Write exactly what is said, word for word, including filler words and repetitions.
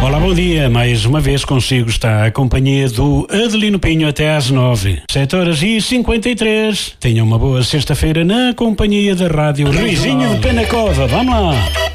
Olá, bom dia. Mais uma vez consigo está a companhia do Adelino Pinho até às nove. Sete horas e cinquenta e três. Tenha uma boa sexta-feira na companhia da Rádio Rizinho de Penacova. Vamos lá.